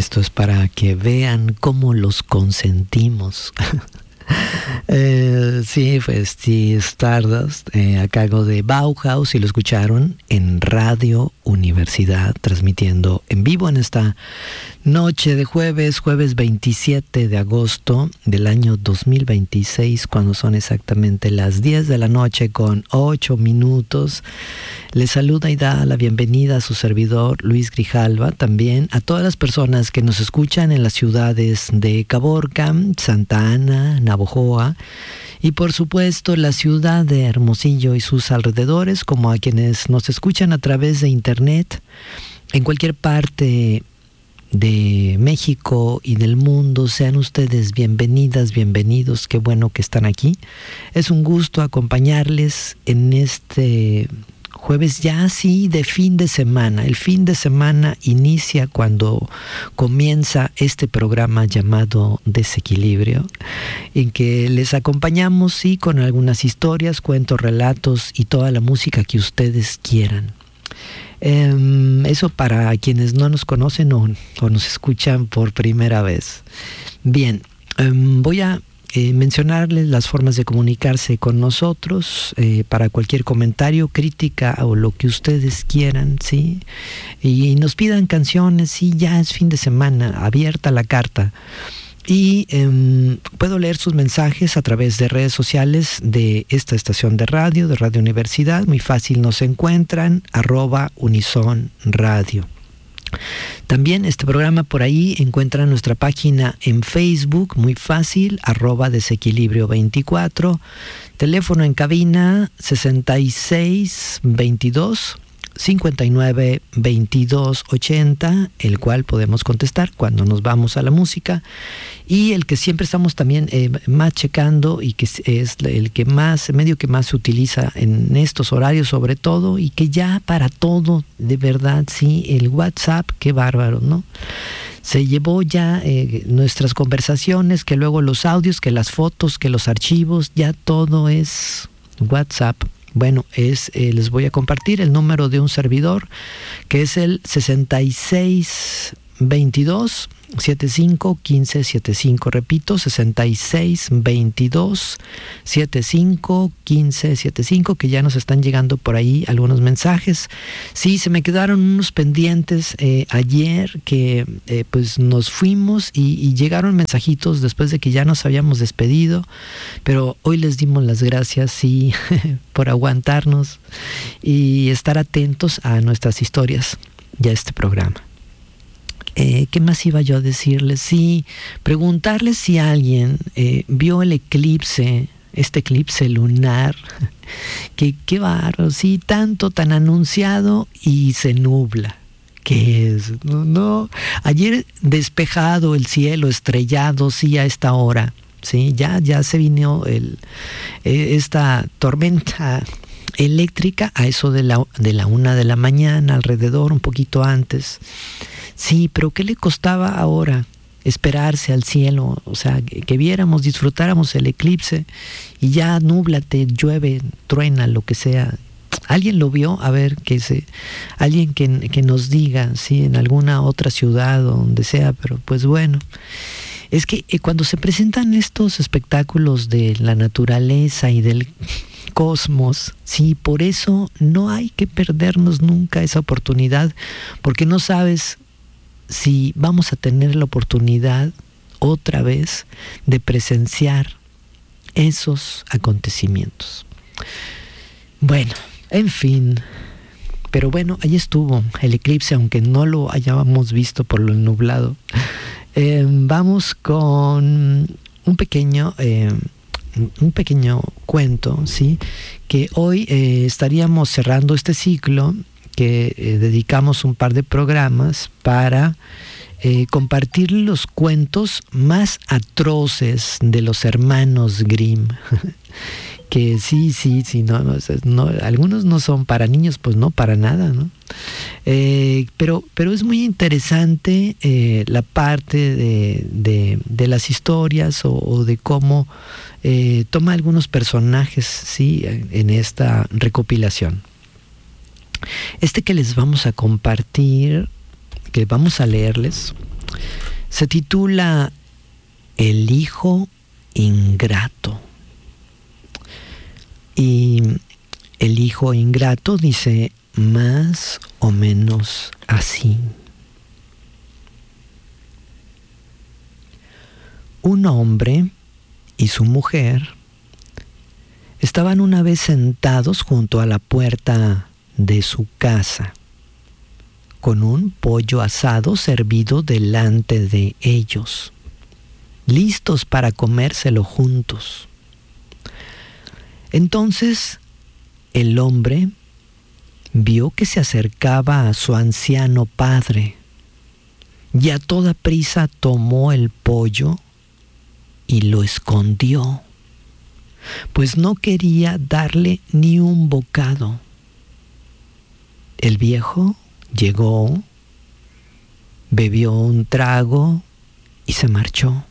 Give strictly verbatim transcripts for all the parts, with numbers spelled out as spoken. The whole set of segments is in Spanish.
Esto es para que vean cómo los consentimos. Eh, sí, pues sí, Stardust eh, a cargo de Bauhaus, y lo escucharon en Radio Universidad, transmitiendo en vivo en esta noche de jueves, jueves veintisiete de agosto del año dos mil veintiséis, cuando son exactamente las diez de la noche con ocho minutos. Les saluda y da la bienvenida a su servidor Luis Grijalva, también a todas las personas que nos escuchan en las ciudades de Caborca, Santa Ana, Navojoa, y por supuesto la ciudad de Hermosillo y sus alrededores, como a quienes nos escuchan a través de internet en cualquier parte de México y del mundo. Sean ustedes bienvenidas, bienvenidos, qué bueno que están aquí. Es un gusto acompañarles en este jueves ya así de fin de semana. El fin de semana inicia cuando comienza este programa llamado Desequilibrio, en que les acompañamos sí con algunas historias, cuentos, relatos y toda la música que ustedes quieran. Eh, eso para quienes no nos conocen o, o nos escuchan por primera vez. Bien, eh, voy a Eh, mencionarles las formas de comunicarse con nosotros eh, para cualquier comentario, crítica o lo que ustedes quieran, ¿sí? Y, y nos pidan canciones, sí, ya es fin de semana, abierta la carta. Y eh, puedo leer sus mensajes a través de redes sociales de esta estación de radio, de Radio Universidad. Muy fácil nos encuentran, arroba Unison Radio. También este programa por ahí encuentra nuestra página en Facebook, muy fácil, arroba Desequilibrio veinticuatro, teléfono en cabina sesenta y seis veintidós cincuenta y nueve veintidós ochenta, el cual podemos contestar cuando nos vamos a la música, y el que siempre estamos también eh, más checando y que es el que más, el medio que más se utiliza en estos horarios sobre todo, y que ya para todo, de verdad, sí, el WhatsApp, qué bárbaro, ¿no? Se llevó ya eh, nuestras conversaciones, que luego los audios, que las fotos, que los archivos, ya todo es WhatsApp. Bueno, es, eh, les voy a compartir el número de un servidor, que es el sesenta y seis veintidós setenta y cinco quince setenta y cinco. Repito, sesenta y seis veintidós setenta y cinco quince setenta y cinco, que ya nos están llegando por ahí algunos mensajes. Sí, se me quedaron unos pendientes eh, ayer que eh, pues nos fuimos y, y llegaron mensajitos después de que ya nos habíamos despedido, pero hoy les dimos las gracias, sí, por aguantarnos y estar atentos a nuestras historias y a este programa. Eh, ¿Qué más iba yo a decirles? Sí, preguntarles si alguien eh, vio el eclipse, este eclipse lunar, que qué bárbaro, sí, tanto tan anunciado y se nubla. ¿Qué es? No, no, ayer despejado el cielo, estrellado, sí, a esta hora, sí, ya, ya se vino el, eh, esta tormenta eléctrica a eso de la, de la una de la mañana, alrededor, un poquito antes. Sí, pero ¿qué le costaba ahora esperarse al cielo? O sea, que, que viéramos, disfrutáramos el eclipse y ya núblate, llueve, truena, lo que sea. ¿Alguien lo vio? A ver, que se, alguien que, que nos diga, sí, en alguna otra ciudad o donde sea, pero pues bueno. Es que eh, cuando se presentan estos espectáculos de la naturaleza y del cosmos, sí, por eso no hay que perdernos nunca esa oportunidad, porque no sabes si vamos a tener la oportunidad otra vez de presenciar esos acontecimientos. Bueno, en fin, pero bueno, ahí estuvo el eclipse, aunque no lo hayamos visto por lo nublado. Eh, vamos con un pequeño, eh, un pequeño cuento, ¿sí? Que hoy eh, estaríamos cerrando este ciclo, que eh, dedicamos un par de programas para eh, compartir los cuentos más atroces de los hermanos Grimm. Que sí, sí, sí, no, no, no, algunos no son para niños, pues no, para nada, ¿no? Eh, pero, pero es muy interesante eh, la parte de, de, de las historias o, o de cómo eh, toma algunos personajes, sí, en esta recopilación. Este que les vamos a compartir, que vamos a leerles, Se titula El hijo ingrato. Y el hijo ingrato dice más o menos así. Un hombre y su mujer estaban una vez sentados junto a la puerta de su casa, con un pollo asado servido delante de ellos, listos para comérselo juntos. Entonces el hombre vio que se acercaba a su anciano padre y a toda prisa tomó el pollo y lo escondió, pues no quería darle ni un bocado. El viejo llegó, bebió un trago y se marchó.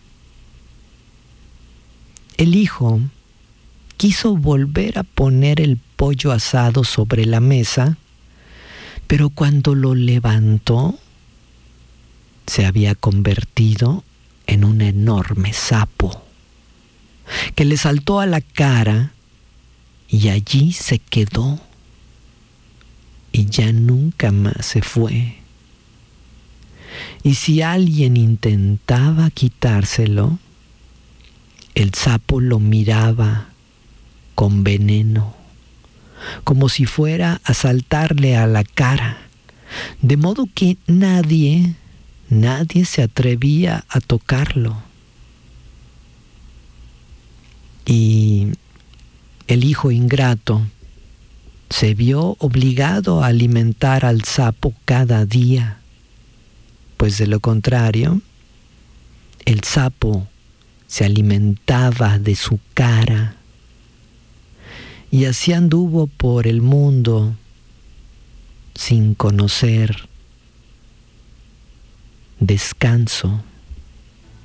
El hijo quiso volver a poner el pollo asado sobre la mesa, pero cuando lo levantó, se había convertido en un enorme sapo, que le saltó a la cara y allí se quedó, y ya nunca más se fue. Y si alguien intentaba quitárselo, el sapo lo miraba con veneno, como si fuera a saltarle a la cara, de modo que nadie, nadie se atrevía a tocarlo. Y el hijo ingrato se vio obligado a alimentar al sapo cada día, pues de lo contrario, el sapo se alimentaba de su cara. Y así anduvo por el mundo sin conocer descanso.